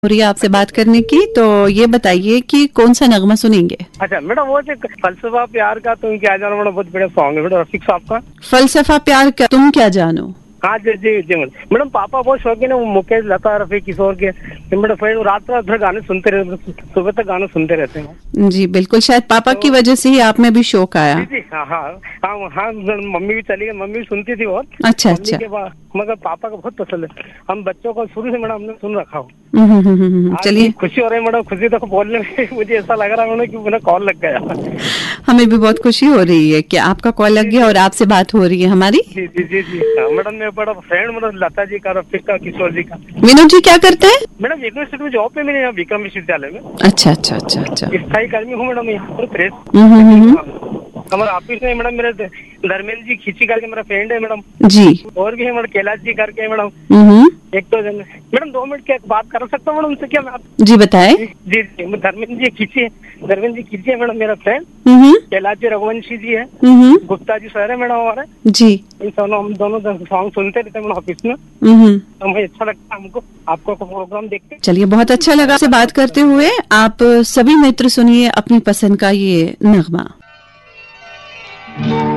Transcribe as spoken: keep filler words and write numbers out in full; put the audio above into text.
हो रही है आपसे बात करने की, तो ये बताइए कि कौन सा नगमा सुनेंगे। अच्छा मैडम, वो जो फलसफा प्यार का तुम क्या जानो मैडम, बहुत बढ़िया सॉन्ग है मैडम, रफीक साहब का। फलसफा प्यार का तुम क्या जानो। हाँ जी जी जी मैडम। मैडम पापा बहुत शौकीन है वो मुकेश, लता, रफी, किशोर के। मैडम फिर रात रात भर गाने सुनते रहते, सुबह तक गाने सुनते रहते हैं। जी बिल्कुल, शायद पापा तो, की वजह से ही आप में भी शौक आया। जी जी हाँ हाँ हाँ हाँ। मम्मी भी चली गई, मम्मी भी सुनती थी बहुत। अच्छा मम्मी अच्छा। के बाद मगर पापा को बहुत पसंद है। हम बच्चों को शुरू से मैडम हमने सुन रखा हो। हम्म, हम्म, हम्म, हम्म, आज चलिए। खुशी हो रही है मैडम, खुशी तक बोलने में मुझे ऐसा लग रहा है मैडम कि मेरा कॉल लग गया। हमें भी बहुत खुशी हो रही है कि आपका कॉल लग जी गया जी और आपसे बात हो रही है हमारी। जी जी जी जी हाँ, मैडम मेरा बड़ा फ्रेंड मतलब लता जी का, रफीक का, किशोर जी का। विनोद जी क्या करते हैं। मैडम यूनिवर्सिटी में जॉब पे मेरे यहाँ विक्रम विश्वविद्यालय में अच्छा अच्छा अच्छा अच्छा। स्थायी कर्मी हूँ मैडम यहाँ पर प्रेस। हम्म, हम्म, हम्म, हमारे ऑफिस में मैडम मेरे धर्मेंद्र जी खींची करके मेरा फ्रेंड है मैडम। जी। और भी है मैडम कैलाश जी करके मैडम, हम्म, एक तो जन। मैडम दो मिनट क्या बात कर सकता हूँ मैडम उनसे क्या मैं आप? जी बताएं। जी जी जी, मैं धर्मेंद्र जी खींची है, धर्मेंद्र जी खींची है मैडम मेरा फ्रेंड। हम्म, कैलाश जी रघुवंशी जी है, हम्म, गुप्ता जी सर है मैडम हमारे। जी। इन दोनों हम दोनों सॉन्ग सुनते रहते हैं मैडम ऑफिस में। हम्म, तो हमें अच्छा लगता है हमको आपको प्रोग्राम देख के। चलिए बहुत अच्छा लगा आपसे बात करते हुए। आप सभी मित्र सुनिए अपनी पसंद का ये नगमा।